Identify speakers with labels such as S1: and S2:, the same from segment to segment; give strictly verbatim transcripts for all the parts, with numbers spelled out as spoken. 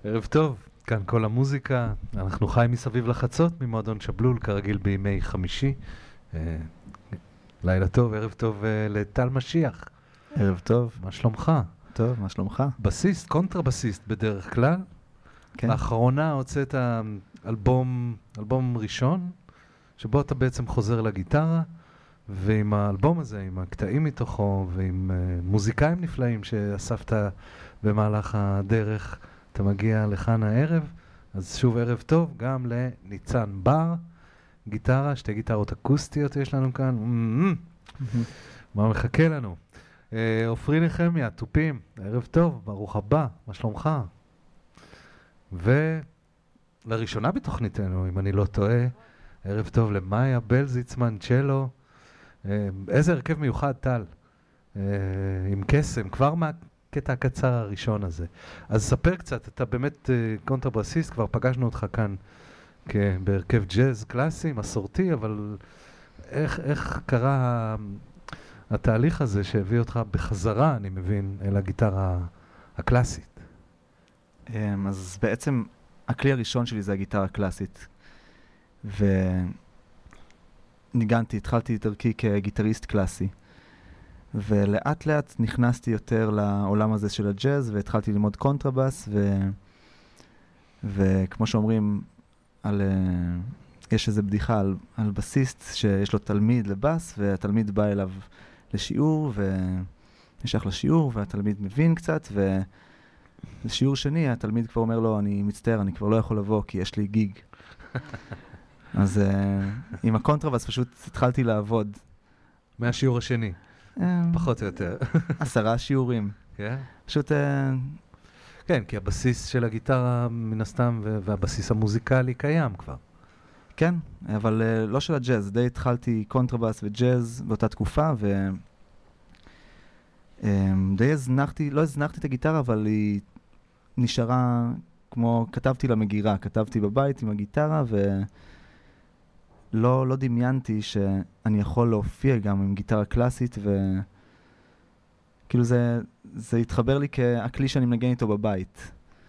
S1: ערב טוב, כאן כל המוזיקה, אנחנו חיים מסביב לחצות ממועדון שבלול, כרגיל בימי חמישי. אה, לילה טוב, ערב טוב אה, לטל משיח.
S2: ערב טוב.
S1: מה שלומך?
S2: טוב, מה שלומך?
S1: בסיסט, קונטרבסיסט בדרך כלל.
S2: כן.
S1: לאחרונה הוצאת אלבום, אלבום ראשון, שבו אתה בעצם חוזר לגיטרה, ועם האלבום הזה, עם הקטעים מתוכו, ועם uh, מוזיקאים נפלאים שאספת במהלך הדרך, אתה מגיע לכאן הערב. אז שוב ערב טוב גם לניצן בר, גיטרה, שתי גיטרות אקוסטיות יש לנו כאן. Mm-hmm. מה מחכה לנו? עופרי נחמיה, טופים, ערב טוב, ברוך הבא, מה שלומך? ולראשונה בתוכניתנו, אם אני לא טועה, ערב טוב למאיה בלזיצמן, צ'לו. איזה הרכב מיוחד, טל, עם קסם, כבר מהקטע הקצר הראשון הזה. אז ספר קצת, אתה באמת קונטרבסיסט, כבר פגשנו אותך כאן בהרכב ג'אז קלאסי, מסורתי, אבל איך, איך קרה התהליך הזה שהביא אותך בחזרה, אני מבין, אל הגיטרה הקלאסית?
S2: אז בעצם הכלי הראשון שלי זה הגיטרה הקלאסית. וניגנתי, התחלתי את דרכי כגיטריסט קלאסי. ולאט לאט נכנסתי יותר לעולם הזה של הג'אז, והתחלתי ללמוד קונטרבס, ו... וכמו שאומרים, על... יש איזו בדיחה על, על בסיסט שיש לו תלמיד לבס, והתלמיד בא אליו לשיעור, ונשך לשיעור, והתלמיד מבין קצת, ולשיעור שני, התלמיד כבר אומר לו, אני מצטער, אני כבר לא יכול לבוא, כי יש לי גיג. אז uh, עם הקונטרבס פשוט התחלתי לעבוד.
S1: מהשיעור השני, פחות או יותר.
S2: עשרה שיעורים.
S1: כן?
S2: פשוט... Uh,
S1: כן, כי הבסיס של הגיטרה מן הסתם, והבסיס המוזיקלי קיים כבר.
S2: כן, אבל uh, לא של הג'אז, די התחלתי קונטרבס וג'אז באותה תקופה, ו... Um, די הזנחתי, לא הזנחתי את הגיטרה, אבל היא נשארה כמו, כתבתי למגירה, כתבתי בבית עם הגיטרה, ולא לא דמיינתי שאני יכול להופיע גם עם גיטרה קלאסית, וכאילו זה, זה התחבר לי כהכלי שאני מנגן איתו בבית.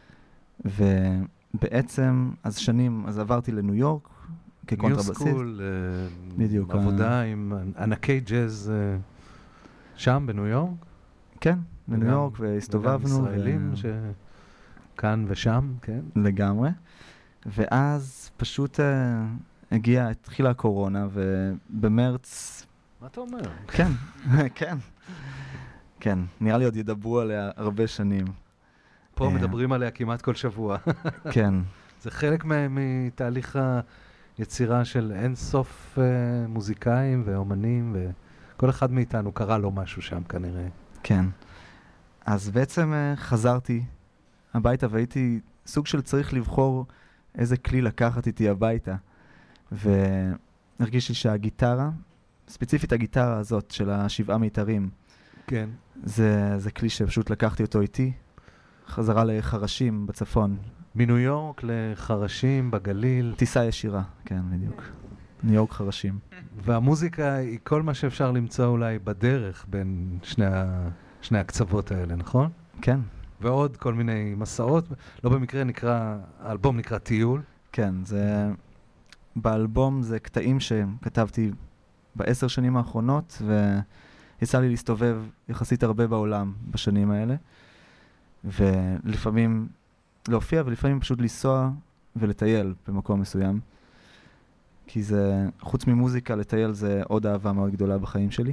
S2: ובעצם, אז שנים, אז עברתי לניו יורק, כקונטרבסיסט.
S1: ניו סקול,
S2: בדיוק.
S1: עבודה עם ענקי ג'אז שם בניו יורק?
S2: כן, בניו יורק, והסתובבנו.
S1: וגם ישראלים שכאן ושם, כן?
S2: לגמרי. ואז פשוט הגיעה, התחילה הקורונה, ובמרץ...
S1: מה אתה אומר?
S2: כן, כן. כן, נראה לי עוד ידברו עליה הרבה שנים.
S1: פה מדברים עליה כמעט כל שבוע.
S2: כן.
S1: זה חלק מתהליך היצירה של אין סוף מוזיקאים ואומנים, וכל אחד מאיתנו קרא לו משהו שם כנראה.
S2: כן. אז בעצם חזרתי הביתה, והייתי סוג של צריך לבחור איזה כלי לקחת איתי הביתה. והרגיש לי שהגיטרה, ספציפית הגיטרה הזאת של השבעה מיתרים,
S1: כן.
S2: זה, זה כלי שפשוט לקחתי אותו איתי, חזרה לחרשים בצפון.
S1: מניו יורק לחרשים בגליל.
S2: טיסה ישירה, כן, בדיוק. ניו יורק חרשים.
S1: והמוזיקה היא כל מה שאפשר למצוא אולי בדרך בין שני, ה... שני הקצוות האלה, נכון?
S2: כן.
S1: ועוד כל מיני מסעות. לא במקרה נקרא, האלבום נקרא טיול.
S2: כן, זה... באלבום זה קטעים שכתבתי בעשר שנים האחרונות, ויצא לי להסתובב יחסית הרבה בעולם בשנים האלה. ולפעמים להופיע, ולפעמים פשוט לנסוע ולטייל במקום מסוים. כי זה, חוץ ממוזיקה, לטייל זה עוד אהבה מאוד גדולה בחיים שלי.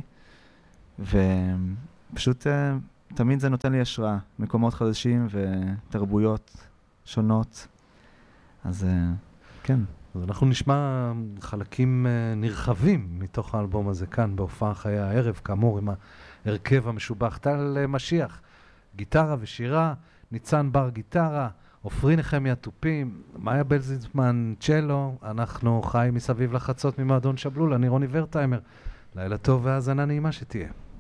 S2: ופשוט תמיד זה נותן לי השראה, מקומות חדשים ותרבויות שונות. אז כן.
S1: אז אנחנו נשמע חלקים נרחבים מתוך האלבום הזה כאן, בהופעה חיי הערב, כאמור עם ההרכב המשובח. טל משיח, גיטרה ושירה, ניצן בר גיטרה, עופרי נחמיה טופים, מאיה בלזיצמן צ'לו. אנחנו חיים מסביב לחצות ממועדון שבלול, אני רוני ורטהיימר. לילה טוב והאזנה נעימה שתהיה.